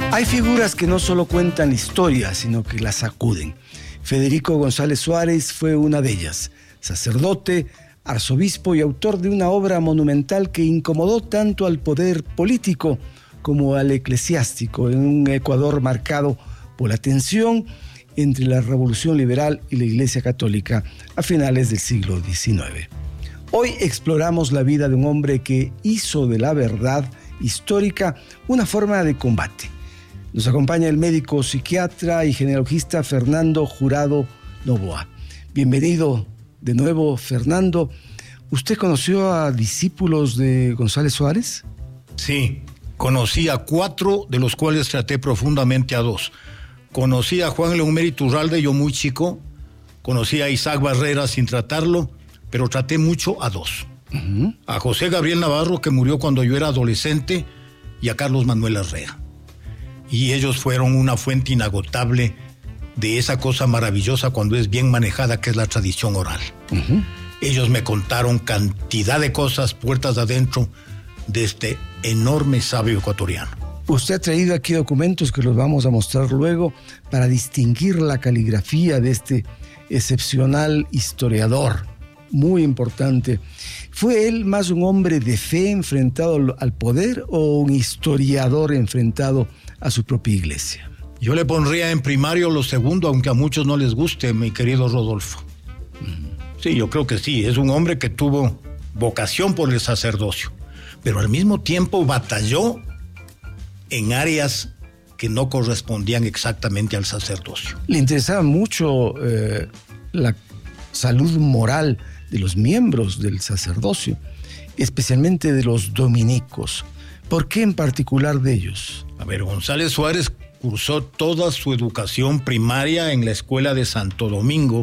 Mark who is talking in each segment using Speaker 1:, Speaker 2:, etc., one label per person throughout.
Speaker 1: Hay figuras que no solo cuentan historias, sino que las sacuden. Federico González Suárez fue una de ellas, sacerdote, arzobispo y autor de una obra monumental que incomodó tanto al poder político como al eclesiástico en un Ecuador marcado por la tensión entre la Revolución Liberal y la Iglesia Católica a finales del siglo XIX. Hoy exploramos la vida de un hombre que hizo de la verdad histórica una forma de combate. Nos acompaña el médico psiquiatra y genealogista Fernando Jurado Novoa. Bienvenido de nuevo, Fernando. ¿Usted conoció a discípulos de González Suárez?
Speaker 2: Sí, conocí a 4, de los cuales traté profundamente a 2. Conocí a Juan Leomer Iturralde, yo muy chico. Conocí a Isaac Barrera sin tratarlo, pero traté mucho a 2. Uh-huh. A José Gabriel Navarro, que murió cuando yo era adolescente, y a Carlos Manuel Arrea. Y ellos fueron una fuente inagotable de esa cosa maravillosa cuando es bien manejada, que es la tradición oral. Uh-huh. Ellos me contaron cantidad de cosas, puertas adentro, de este enorme sabio ecuatoriano.
Speaker 1: Usted ha traído aquí documentos que los vamos a mostrar luego para distinguir la caligrafía de este excepcional historiador, muy importante. ¿Fue él más un hombre de fe enfrentado al poder o un historiador enfrentado a su propia iglesia?
Speaker 2: Yo le pondría en primario lo segundo, aunque a muchos no les guste, mi querido Rodolfo. Sí, yo creo que sí, es un hombre que tuvo vocación por el sacerdocio, pero al mismo tiempo batalló en áreas que no correspondían exactamente al sacerdocio.
Speaker 1: Le interesaba mucho la salud moral de los miembros del sacerdocio, especialmente de los dominicos. ¿Por qué en particular de ellos?
Speaker 2: A ver, González Suárez cursó toda su educación primaria en la escuela de Santo Domingo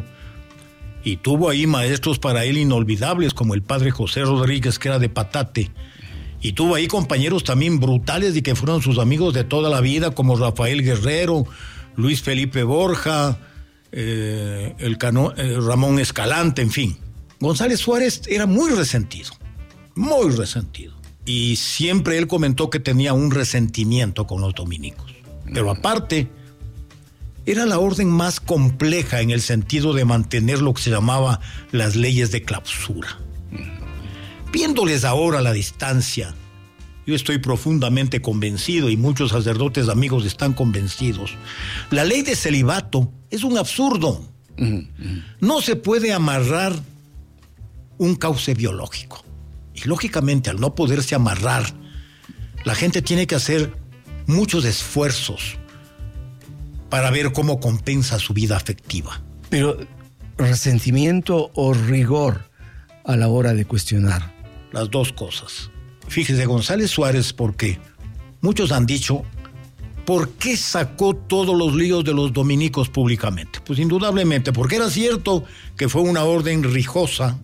Speaker 2: y tuvo ahí maestros para él inolvidables, como el padre José Rodríguez, que era de Patate, y tuvo ahí compañeros también brutales y que fueron sus amigos de toda la vida, como Rafael Guerrero, Luis Felipe Borja, Ramón Escalante, en fin. González Suárez era muy resentido, y siempre él comentó que tenía un resentimiento con los dominicos. Pero aparte, era la orden más compleja en el sentido de mantener lo que se llamaba las leyes de clausura. Viéndoles ahora a la distancia, yo estoy profundamente convencido, y muchos sacerdotes amigos están convencidos, la ley de celibato es un absurdo. No se puede amarrar un cauce biológico. Y lógicamente, al no poderse amarrar, la gente tiene que hacer muchos esfuerzos para ver cómo compensa su vida afectiva.
Speaker 1: Pero, ¿resentimiento o rigor a la hora de cuestionar?
Speaker 2: Las dos cosas. Fíjese, González Suárez, porque muchos han dicho, ¿por qué sacó todos los líos de los dominicos públicamente? Pues indudablemente, porque era cierto que fue una orden rijosa,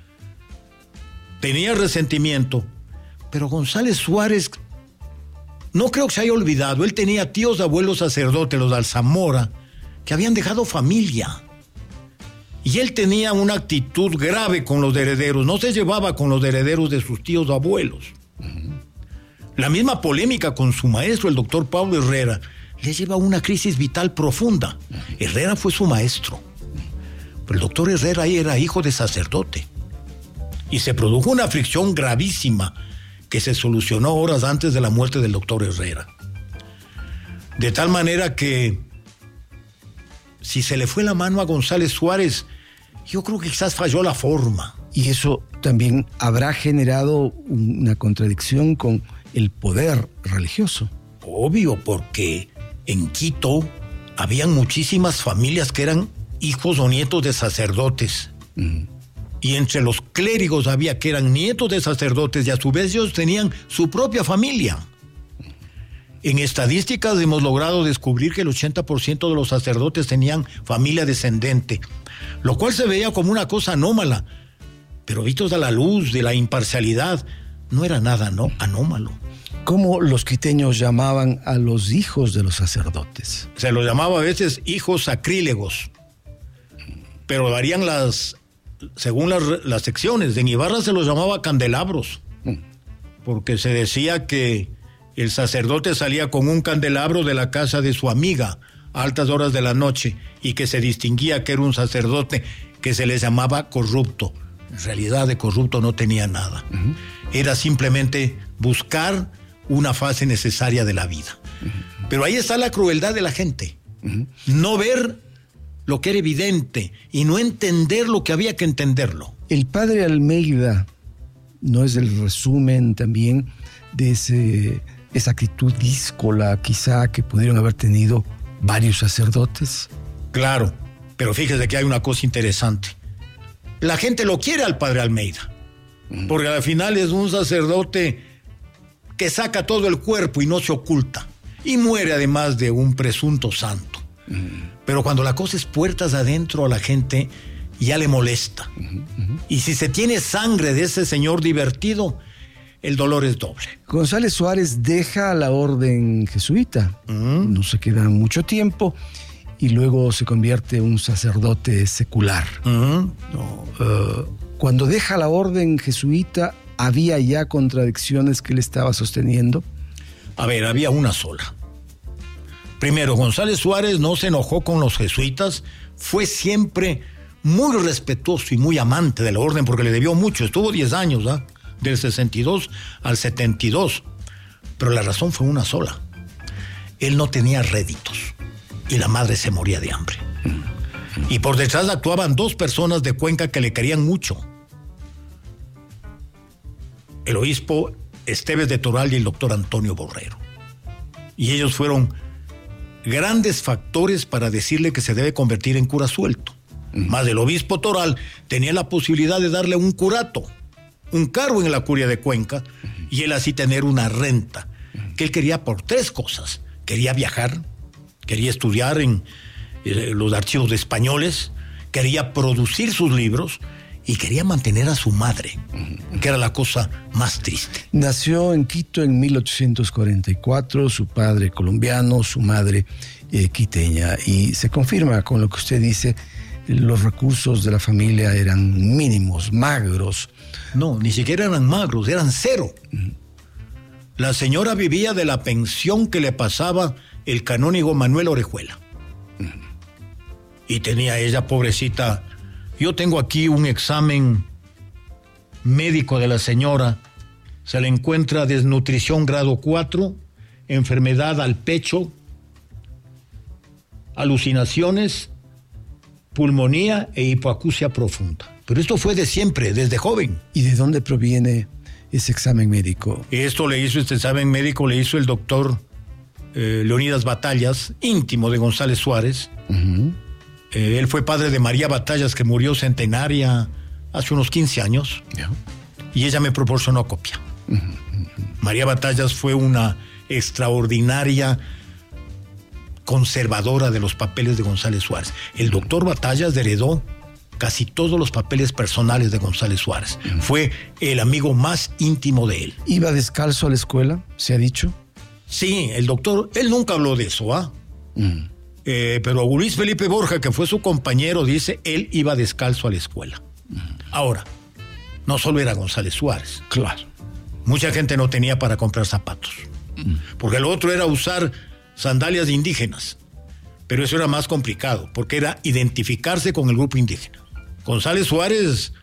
Speaker 2: tenía resentimiento, pero González Suárez no creo que se haya olvidado. Él tenía tíos abuelos sacerdotes, los de Alzamora, que habían dejado familia. Y él tenía una actitud grave con los herederos, no se llevaba con los herederos de sus tíos abuelos. La misma polémica con su maestro, el doctor Pablo Herrera, le lleva a una crisis vital profunda. Herrera fue su maestro, pero el doctor Herrera era hijo de sacerdote. Y se produjo una fricción gravísima que se solucionó horas antes de la muerte del doctor Herrera. De tal manera que, si se le fue la mano a González Suárez, yo creo que quizás falló la forma.
Speaker 1: Y eso también habrá generado una contradicción con el poder religioso.
Speaker 2: Obvio, porque en Quito habían muchísimas familias que eran hijos o nietos de sacerdotes. Y entre los clérigos había que eran nietos de sacerdotes y a su vez ellos tenían su propia familia. En estadísticas hemos logrado descubrir que el 80% de los sacerdotes tenían familia descendente, lo cual se veía como una cosa anómala, pero vistos a la luz de la imparcialidad, no era nada anómalo.
Speaker 1: ¿Cómo los quiteños llamaban a los hijos de los sacerdotes?
Speaker 2: Se los llamaba a veces hijos sacrílegos, pero varían según las secciones. En Ibarra se los llamaba candelabros, porque se decía que el sacerdote salía con un candelabro de la casa de su amiga a altas horas de la noche y que se distinguía que era un sacerdote que se le llamaba corrupto. En realidad de corrupto no tenía nada. Uh-huh. Era simplemente buscar una fase necesaria de la vida. Uh-huh. Pero ahí está la crueldad de la gente. Uh-huh. No ver lo que era evidente y no entender lo que había que entenderlo.
Speaker 1: El padre Almeida no es el resumen también de esa actitud díscola quizá que pudieron haber tenido varios sacerdotes.
Speaker 2: Claro, pero fíjese que hay una cosa interesante. La gente lo quiere al padre Almeida, porque al final es un sacerdote que saca todo el cuerpo y no se oculta, y muere además de un presunto santo. Pero cuando la cosa es puertas adentro, a la gente ya le molesta. Y si se tiene sangre de ese señor divertido, el dolor es doble.
Speaker 1: González Suárez deja la orden jesuita, no se queda mucho tiempo, y luego se convierte en un sacerdote secular. Cuando deja la orden jesuita, ¿había ya contradicciones que él estaba sosteniendo?
Speaker 2: A ver, había una sola. Primero, González Suárez no se enojó con los jesuitas, fue siempre muy respetuoso y muy amante de la orden porque le debió mucho, estuvo 10 años, ¿ah? Del 62 al 72, pero la razón fue una sola. Él no tenía réditos y la madre se moría de hambre. Y por detrás actuaban 2 personas de Cuenca que le querían mucho. El obispo Esteves de Toral y el doctor Antonio Borrero. Y ellos fueron grandes factores para decirle que se debe convertir en cura suelto. Más el obispo Toral tenía la posibilidad de darle un curato, un cargo en la curia de Cuenca, y él así tener una renta, que él quería por 3 cosas. Quería viajar, quería estudiar en los archivos españoles, quería producir sus libros y quería mantener a su madre, que era la cosa más triste.
Speaker 1: Nació en Quito en 1844, su padre colombiano, su madre quiteña, y se confirma con lo que usted dice. Los recursos de la familia eran mínimos, magros.
Speaker 2: No, ni siquiera eran magros, eran 0. La señora vivía de la pensión que le pasaba el canónigo Manuel Orejuela. Y tenía ella, pobrecita, yo tengo aquí un examen médico de la señora, se le encuentra desnutrición grado 4, enfermedad al pecho, alucinaciones, pulmonía e hipoacusia profunda. Pero esto fue de siempre, desde joven.
Speaker 1: ¿Y de dónde proviene ese examen médico?
Speaker 2: Este examen médico le hizo el doctor Leonidas Batallas, íntimo de González Suárez. Él fue padre de María Batallas, que murió centenaria hace unos 15 años. Y ella me proporcionó copia. María Batallas fue una extraordinaria conservadora de los papeles de González Suárez. El doctor Batallas heredó casi todos los papeles personales de González Suárez. Fue el amigo más íntimo de él.
Speaker 1: ¿Iba descalzo a la escuela, se ha dicho?
Speaker 2: Sí, el doctor, él nunca habló de eso, ¿ah? Pero Luis Felipe Borja, que fue su compañero, dice, él iba descalzo a la escuela. Ahora, no solo era González Suárez.
Speaker 1: Claro.
Speaker 2: Mucha gente no tenía para comprar zapatos. Porque lo otro era usar sandalias indígenas, pero eso era más complicado, porque era identificarse con el grupo indígena. González Suárez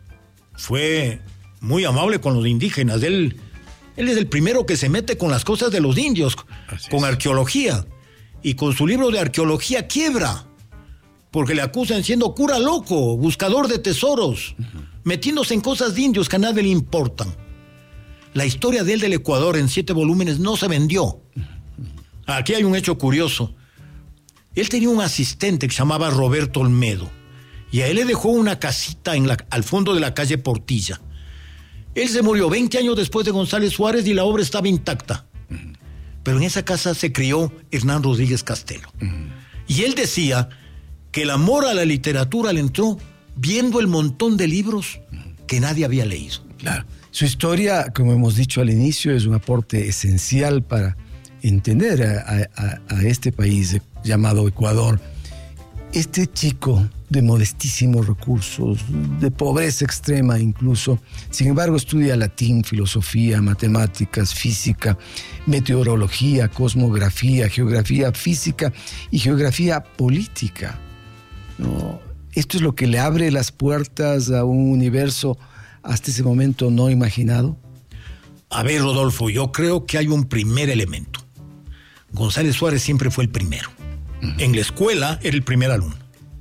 Speaker 2: fue muy amable con los indígenas. Él es el primero que se mete con las cosas de los indios, con arqueología, y con su libro de arqueología quiebra, porque le acusan siendo cura loco, buscador de tesoros, metiéndose en cosas de indios que a nadie le importan. La historia de él del Ecuador en 7 volúmenes no se vendió. Aquí hay un hecho curioso. Él tenía un asistente que se llamaba Roberto Olmedo, y a él le dejó una casita al fondo de la calle Portilla. Él se murió 20 años después de González Suárez y la obra estaba intacta. Pero en esa casa se crió Hernán Rodríguez Castelo. Y él decía que el amor a la literatura le entró viendo el montón de libros que nadie había leído.
Speaker 1: Claro. Su historia, como hemos dicho al inicio, es un aporte esencial para entender a este país llamado Ecuador. Este chico de modestísimos recursos, de pobreza extrema incluso, sin embargo estudia latín, filosofía, matemáticas, física, meteorología, cosmografía, geografía física y geografía política, ¿no? Esto es lo que le abre las puertas a un universo hasta ese momento no imaginado.
Speaker 2: A ver, Rodolfo, yo creo que hay un primer elemento. González Suárez siempre fue el primero. En la escuela era el primer alumno.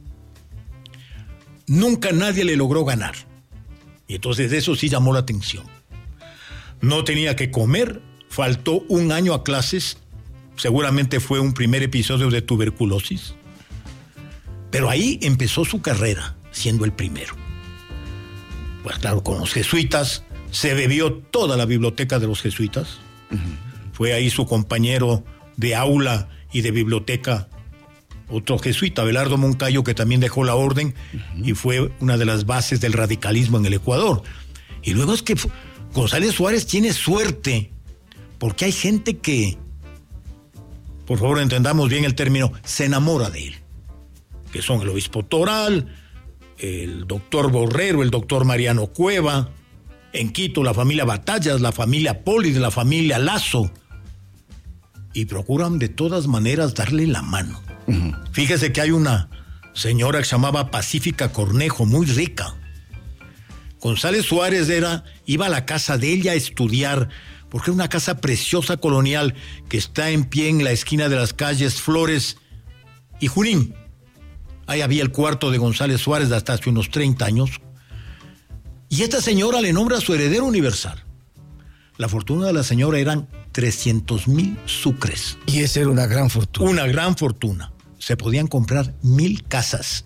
Speaker 2: Nunca nadie le logró ganar. Y entonces eso sí llamó la atención. No tenía que comer, faltó un año a clases, seguramente fue un primer episodio de tuberculosis. Pero ahí empezó su carrera, siendo el primero. Pues claro, con los jesuitas, se bebió toda la biblioteca de los jesuitas. Fue ahí su compañero de aula y de biblioteca, otro jesuita, Abelardo Moncayo, que también dejó la orden y fue una de las bases del radicalismo en el Ecuador. Y luego es que González Suárez tiene suerte, porque hay gente que, por favor entendamos bien el término, se enamora de él, que son el obispo Toral, el doctor Borrero, el doctor Mariano Cueva, en Quito la familia Batallas, la familia Poli, de la familia Lazo, y procuran de todas maneras darle la mano. Fíjese que hay una señora que se llamaba Pacífica Cornejo, muy rica. González Suárez iba a la casa de ella a estudiar, porque era una casa preciosa colonial que está en pie en la esquina de las calles Flores y Junín. Ahí había el cuarto de González Suárez hasta hace unos 30 años. Y esta señora le nombra a su heredero universal. La fortuna de la señora eran 300,000 sucres.
Speaker 1: Y esa era una gran fortuna.
Speaker 2: Una gran fortuna. Se podían comprar 1,000 casas.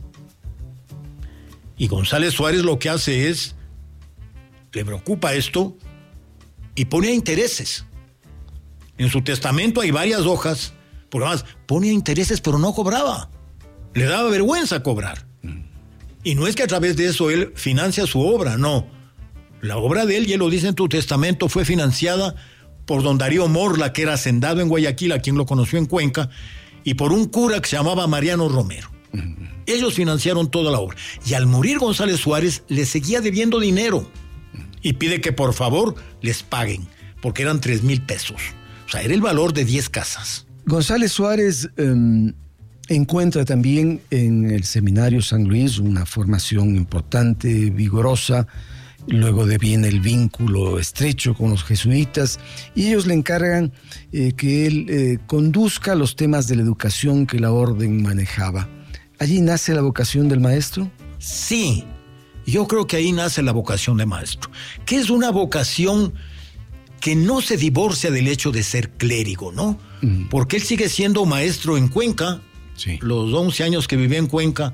Speaker 2: Y González Suárez lo que hace es, le preocupa esto y pone a intereses. En su testamento hay varias hojas, porque además pone a intereses pero no cobraba. Le daba vergüenza cobrar. Y no es que a través de eso él financia su obra, no. La obra de él, y él lo dice en tu testamento, fue financiada por don Darío Morla, que era hacendado en Guayaquil, a quien lo conoció en Cuenca, y por un cura que se llamaba Mariano Romero. Ellos financiaron toda la obra. Y al morir González Suárez, le seguía debiendo dinero. Y pide que por favor les paguen, porque eran 3,000 pesos. O sea, era el valor de 10 casas.
Speaker 1: González Suárez encuentra también en el Seminario San Luis una formación importante, vigorosa. Luego viene el vínculo estrecho con los jesuitas y ellos le encargan que él conduzca los temas de la educación que la orden manejaba. ¿Allí nace la vocación del maestro?
Speaker 2: Sí, yo creo que ahí nace la vocación de maestro, que es una vocación que no se divorcia del hecho de ser clérigo, ¿no? Porque él sigue siendo maestro en Cuenca, sí. Los 11 años que vivió en Cuenca,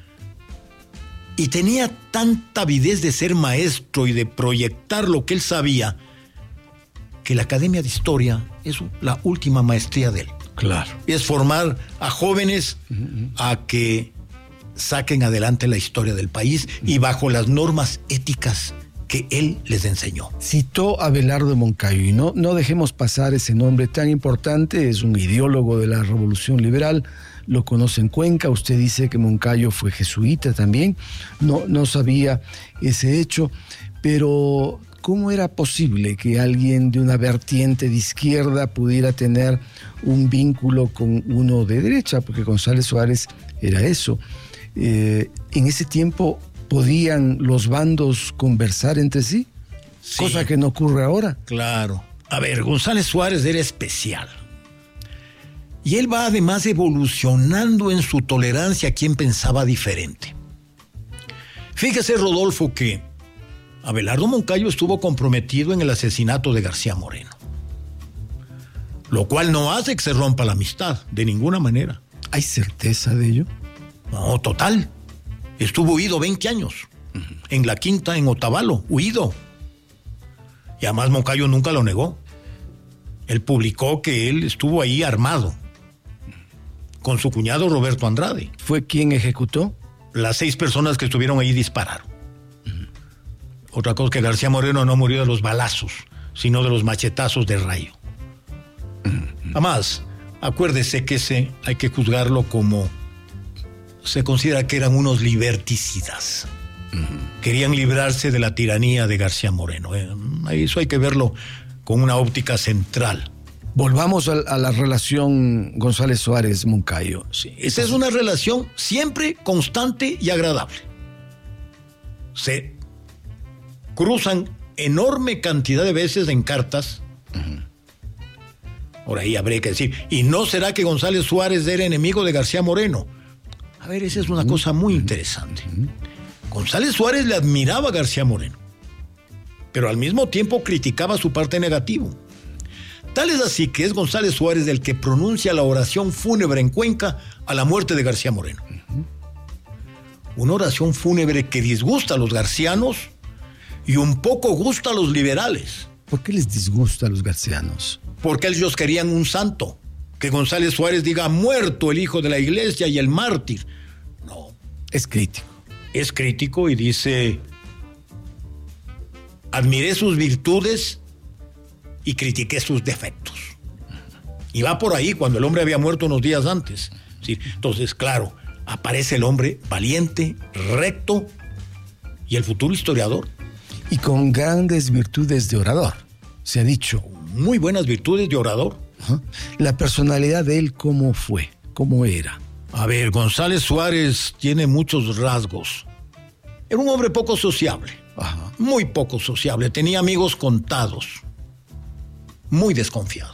Speaker 2: y tenía tanta avidez de ser maestro y de proyectar lo que él sabía, que la Academia de Historia es la última maestría de él.
Speaker 1: Claro.
Speaker 2: Es formar a jóvenes a que saquen adelante la historia del país y bajo las normas éticas que él les enseñó.
Speaker 1: Citó a Abelardo Moncayo y no dejemos pasar ese nombre tan importante. Es un ideólogo de la Revolución Liberal. Lo conoce en Cuenca. Usted dice que Moncayo fue jesuita también. No sabía ese hecho, pero ¿cómo era posible que alguien de una vertiente de izquierda pudiera tener un vínculo con uno de derecha? Porque González Suárez era eso. En ese tiempo, ¿podían los bandos conversar entre sí? Sí. Cosa que no ocurre ahora.
Speaker 2: Claro. A ver, González Suárez era especial. Y él va además evolucionando en su tolerancia a quien pensaba diferente. Fíjese, Rodolfo, que Abelardo Moncayo estuvo comprometido en el asesinato de García Moreno. Lo cual no hace que se rompa la amistad, de ninguna manera.
Speaker 1: ¿Hay certeza de ello?
Speaker 2: No, total. Estuvo huido 20 años. En la Quinta, en Otavalo, huido. Y además Moncayo nunca lo negó. Él publicó que él estuvo ahí armado con su cuñado Roberto Andrade.
Speaker 1: ¿Fue quien ejecutó?
Speaker 2: Las 6 personas que estuvieron ahí dispararon. Otra cosa, que García Moreno no murió de los balazos, sino de los machetazos de rayo. Además, acuérdese que ese hay que juzgarlo como se considera que eran unos liberticidas. Querían librarse de la tiranía de García Moreno. Eso hay que verlo con una óptica central.
Speaker 1: Volvamos a la relación González Suárez-Moncayo.
Speaker 2: Sí, esa es una relación siempre constante y agradable. Se cruzan enorme cantidad de veces en cartas. Por ahí habría que decir, ¿y no será que González Suárez era enemigo de García Moreno? A ver, esa es una cosa muy interesante. González Suárez le admiraba a García Moreno, pero al mismo tiempo criticaba su parte negativa. Tal es así que es González Suárez el que pronuncia la oración fúnebre en Cuenca a la muerte de García Moreno. Una oración fúnebre que disgusta a los garcianos y un poco gusta a los liberales.
Speaker 1: ¿Por qué les disgusta a los garcianos?
Speaker 2: Porque ellos querían un santo. Que González Suárez diga, muerto el hijo de la iglesia y el mártir. No.
Speaker 1: Es crítico.
Speaker 2: Es crítico y dice, admiré sus virtudes y critiqué sus defectos. Y va por ahí cuando el hombre había muerto unos días antes. ¿Sí? Entonces, claro, aparece el hombre valiente, recto y el futuro historiador.
Speaker 1: Y con grandes virtudes de orador, se ha dicho.
Speaker 2: Muy buenas virtudes de orador.
Speaker 1: La personalidad de él, ¿cómo fue? ¿Cómo era?
Speaker 2: A ver, González Suárez tiene muchos rasgos. Era un hombre poco sociable.
Speaker 1: Ajá.
Speaker 2: Muy poco sociable. Tenía amigos contados. Muy desconfiado.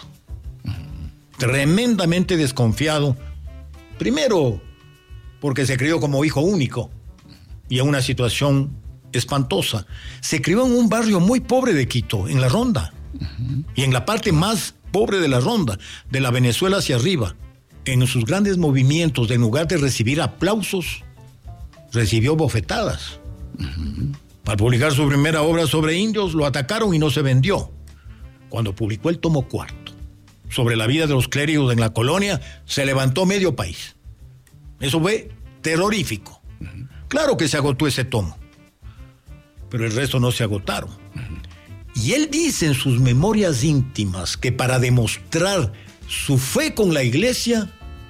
Speaker 2: Tremendamente desconfiado. Primero, porque se crió como hijo único y en una situación espantosa. Se crió en un barrio muy pobre de Quito, en La Ronda. Y en la parte más pobre de La Ronda, de la Venezuela hacia arriba. En sus grandes movimientos, en lugar de recibir aplausos, recibió bofetadas. Para publicar su primera obra sobre indios, lo atacaron y no se vendió. Cuando publicó el tomo cuarto, sobre la vida de los clérigos en la colonia, se levantó medio país. Eso fue terrorífico. Claro que se agotó ese tomo, pero el resto no se agotaron. Y él dice en sus memorias íntimas que para demostrar su fe con la iglesia,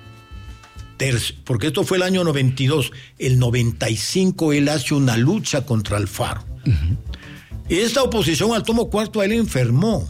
Speaker 2: porque esto fue el año 92, el 95 él hace una lucha contra Alfaro. Esta oposición al tomo cuarto a él enfermó.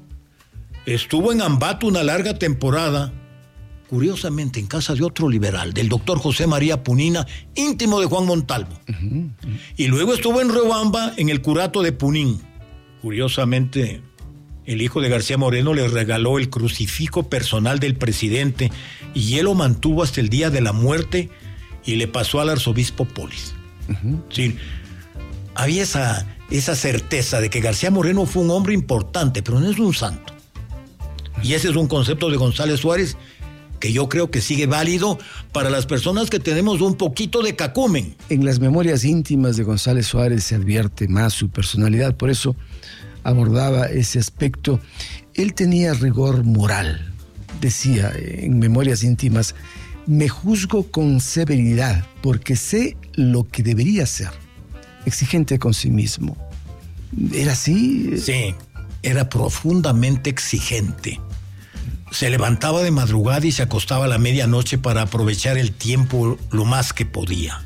Speaker 2: Estuvo en Ambato una larga temporada, curiosamente en casa de otro liberal, del doctor José María Punina, íntimo de Juan Montalvo. Y luego estuvo en Riobamba en el curato de Punín. Curiosamente, el hijo de García Moreno le regaló el crucifijo personal del presidente y él lo mantuvo hasta el día de la muerte y le pasó al arzobispo Polis. Sí, había esa certeza de que García Moreno fue un hombre importante, pero no es un santo. Y ese es un concepto de González Suárez que yo creo que sigue válido para las personas que tenemos un poquito de cacumen.
Speaker 1: En las memorias íntimas de González Suárez se advierte más su personalidad, por eso abordaba ese aspecto. Él tenía rigor moral. Decía en memorias íntimas, me juzgo con severidad porque sé lo que debería ser. Exigente con sí mismo. ¿Era así?
Speaker 2: Sí, era profundamente exigente. Se levantaba de madrugada y se acostaba a la medianoche para aprovechar el tiempo lo más que podía.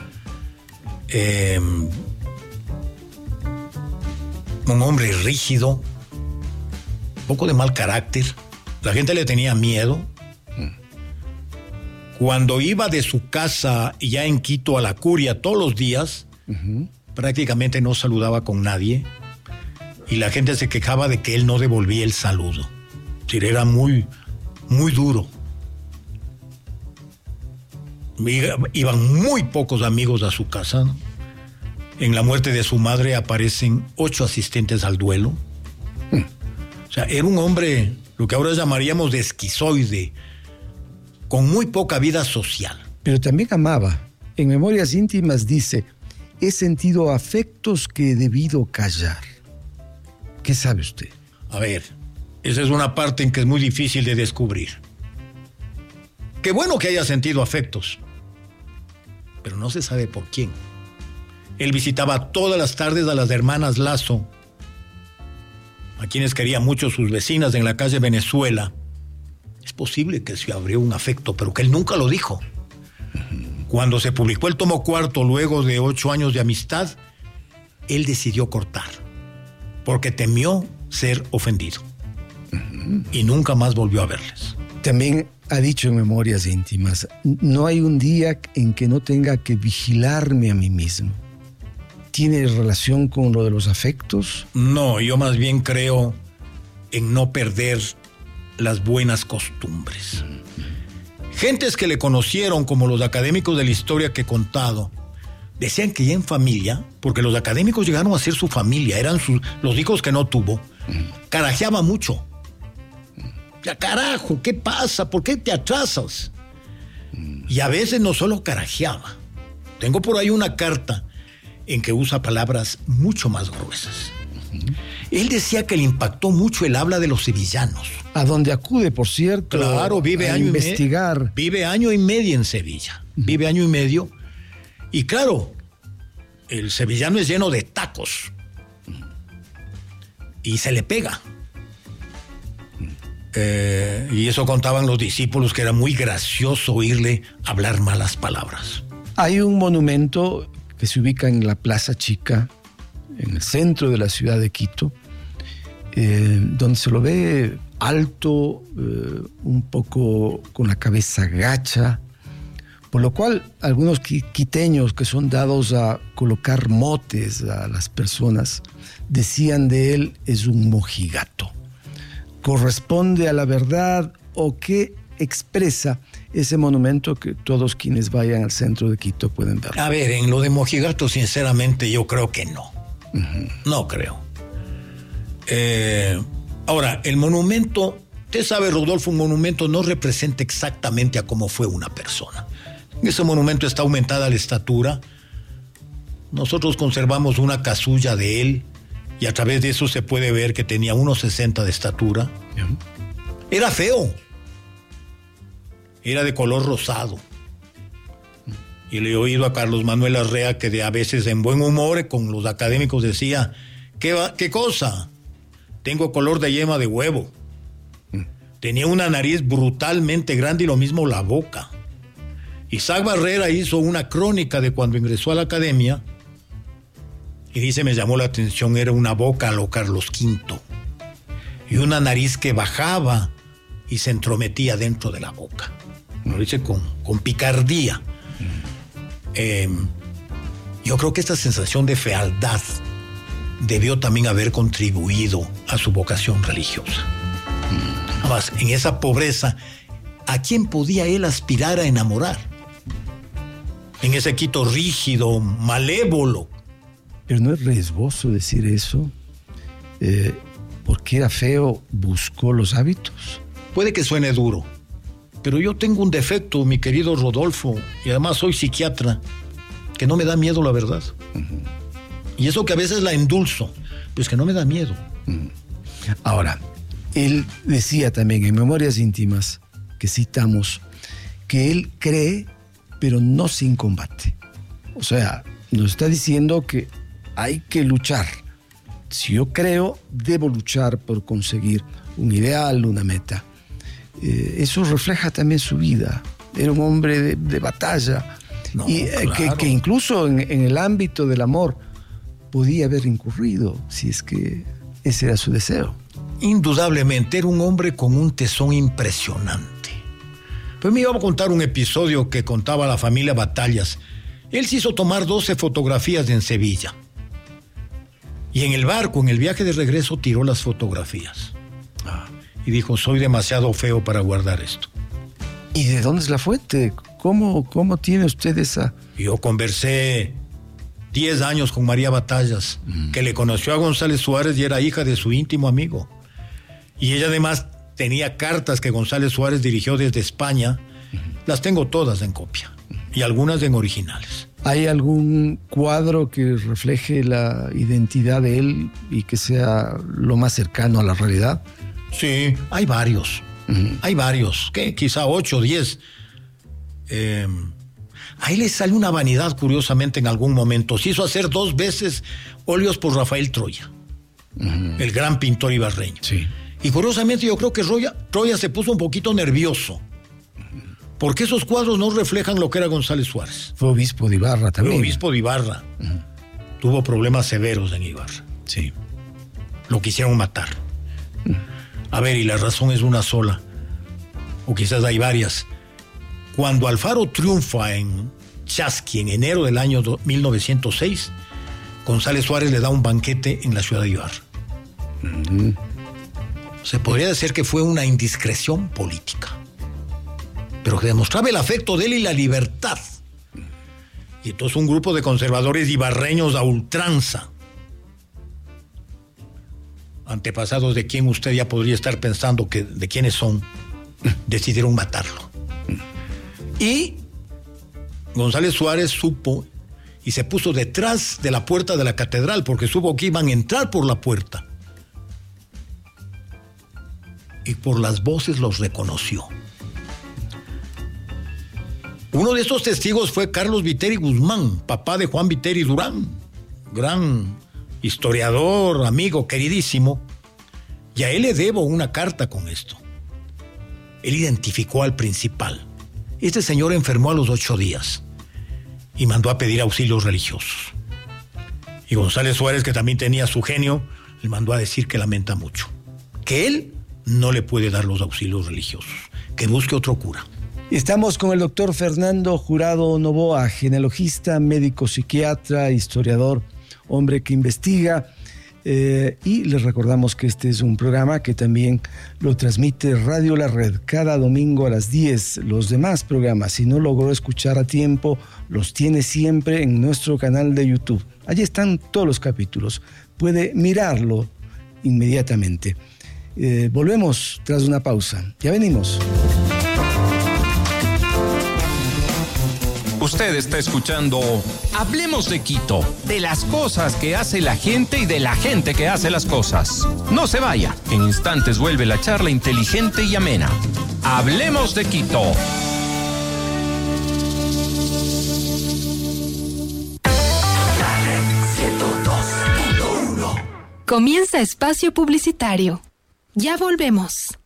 Speaker 2: Un hombre rígido, poco de mal carácter. La gente le tenía miedo. Cuando iba de su casa ya en Quito a la curia todos los días, prácticamente no saludaba con nadie y la gente se quejaba de que él no devolvía el saludo. Es decir, era muy, muy duro. Iban muy pocos amigos a su casa, ¿no? En la muerte de su madre aparecen 8 asistentes al duelo. O sea, era un hombre, lo que ahora llamaríamos de esquizoide, con muy poca vida social.
Speaker 1: Pero también amaba. En memorias íntimas dice, he sentido afectos que he debido callar. ¿Qué sabe usted?
Speaker 2: A ver, esa es una parte en que es muy difícil de descubrir. Qué bueno que haya sentido afectos, pero no se sabe por quién. Él visitaba todas las tardes a las hermanas Lazo, a quienes quería mucho sus vecinas en la calle Venezuela. Es posible que se abrió un afecto, pero que él nunca lo dijo. Cuando se publicó el tomo cuarto, luego de 8 años de amistad, él decidió cortar, porque temió ser ofendido. Y nunca más volvió a verles.
Speaker 1: También ha dicho en Memorias Íntimas, no hay un día en que no tenga que vigilarme a mí mismo. ¿Tiene relación con lo de los afectos?
Speaker 2: No, yo más bien creo en no perder las buenas costumbres. Gentes que le conocieron, como los académicos de la historia que he contado, decían que ya en familia, porque los académicos llegaron a ser su familia, eran los hijos que no tuvo, carajeaba mucho. Ya carajo, ¿qué pasa? ¿Por qué te atrasas? Y a veces no solo carajeaba. Tengo por ahí una carta en que usa palabras mucho más gruesas. Él decía que le impactó mucho el habla de los sevillanos.
Speaker 1: A donde acude, por cierto,
Speaker 2: claro, vive
Speaker 1: a
Speaker 2: año
Speaker 1: investigar.
Speaker 2: Vive año y medio en Sevilla. Vive año y medio. Y claro, el sevillano es lleno de tacos. Y se le pega. Y eso contaban los discípulos, que era muy gracioso oírle hablar malas palabras.
Speaker 1: Hay un monumento que se ubica en la Plaza Chica, en el centro de la ciudad de Quito, donde se lo ve alto, un poco con la cabeza gacha, por lo cual algunos quiteños que son dados a colocar motes a las personas decían de él: es un mojigato. ¿Corresponde a la verdad o qué expresa ese monumento que todos quienes vayan al centro de Quito pueden ver?
Speaker 2: A ver, en lo de mojigato, sinceramente, yo creo que no. No creo. Ahora, el monumento, usted sabe, Rodolfo, un monumento no representa exactamente a cómo fue una persona. En ese monumento está aumentada la estatura. Nosotros conservamos una casulla de él y a través de eso se puede ver que tenía 1,60 de estatura. Era feo. Era de color rosado. Y le he oído a Carlos Manuel Arrea que a veces en buen humor con los académicos decía: ¿Qué cosa? Tengo color de yema de huevo. Tenía una nariz brutalmente grande y lo mismo la boca. Isaac Barrera hizo una crónica de cuando ingresó a la academia y dice: me llamó la atención, era una boca a lo Carlos V y una nariz que bajaba y se entrometía dentro de la boca. Lo dice con picardía. Yo creo que esta sensación de fealdad debió también haber contribuido a su vocación religiosa. Además, en esa pobreza, ¿a quién podía él aspirar a enamorar? En ese Quito rígido, malévolo.
Speaker 1: Pero no es riesgoso decir eso. Porque era feo, buscó los hábitos.
Speaker 2: Puede que suene duro, pero yo tengo un defecto, mi querido Rodolfo, y además soy psiquiatra, que no me da miedo la verdad. Y eso que a veces la endulzo, pues que no me da miedo.
Speaker 1: Ahora, él decía también en Memorias Íntimas, que citamos, que él cree, pero no sin combate. O sea, nos está diciendo que hay que luchar. Si yo creo, debo luchar por conseguir un ideal, una meta. Eso refleja también su vida. Era un hombre de batalla.
Speaker 2: No,
Speaker 1: y
Speaker 2: claro.
Speaker 1: que incluso en el ámbito del amor podía haber incurrido, si es que ese era su deseo.
Speaker 2: Indudablemente, era un hombre con un tesón impresionante. Pues me iba a contar un episodio que contaba la familia Batallas. Él se hizo tomar 12 fotografías en Sevilla. Y en el barco, en el viaje de regreso, tiró las fotografías. Y dijo: soy demasiado feo para guardar esto.
Speaker 1: ¿Y de dónde es la fuente? ¿Cómo tiene usted esa...?
Speaker 2: Yo conversé 10 años con María Batallas, que le conoció a González Suárez y era hija de su íntimo amigo. Y ella además tenía cartas que González Suárez dirigió desde España. Las tengo todas en copia y algunas en originales.
Speaker 1: ¿Hay algún cuadro que refleje la identidad de él y que sea lo más cercano a la realidad?
Speaker 2: Sí, hay varios. Hay varios, ¿qué? Quizá 8 o 10. A él le sale una vanidad, curiosamente, en algún momento. Se hizo hacer 2 veces óleos por Rafael Troya, el gran pintor ibarreño.
Speaker 1: Sí.
Speaker 2: Y curiosamente yo creo que Troya se puso un poquito nervioso, Porque esos cuadros no reflejan lo que era González Suárez.
Speaker 1: Fue obispo de Ibarra también.
Speaker 2: Fue obispo de Ibarra. Tuvo problemas severos en Ibarra.
Speaker 1: Sí.
Speaker 2: Lo quisieron matar. A ver, y la razón es una sola. O quizás hay varias. Cuando Alfaro triunfa en Chasqui en enero del año 1906, González Suárez le da un banquete en la ciudad de Ibarra. Se podría decir que fue una indiscreción política, pero que demostraba el afecto de él y la libertad. Y entonces un grupo de conservadores ibarreños a ultranza, antepasados de quien usted ya podría estar pensando de quiénes son, decidieron matarlo. Y González Suárez supo y se puso detrás de la puerta de la catedral porque supo que iban a entrar por la puerta. Y por las voces los reconoció. Uno de estos testigos fue Carlos Viteri Guzmán, papá de Juan Viteri Durán, gran historiador, amigo, queridísimo. Y a él le debo una carta con esto. Él identificó al principal. Este señor enfermó a los 8 días y mandó a pedir auxilios religiosos. Y González Suárez, que también tenía su genio, le mandó a decir que lamenta mucho, que él no le puede dar los auxilios religiosos, que busque otro cura.
Speaker 1: Estamos con el doctor Fernando Jurado Novoa, genealogista, médico psiquiatra, historiador, hombre que investiga. Y les recordamos que este es un programa que también lo transmite Radio La Red cada domingo a las 10. Los demás programas, si no logró escuchar a tiempo, los tiene siempre en nuestro canal de YouTube. Allí están todos los capítulos. Puede mirarlo inmediatamente. Volvemos tras una pausa. Ya venimos.
Speaker 3: Usted está escuchando Hablemos de Quito, de las cosas que hace la gente y de la gente que hace las cosas. No se vaya, en instantes vuelve la charla inteligente y amena. Hablemos de Quito.
Speaker 4: Comienza espacio publicitario. Ya volvemos.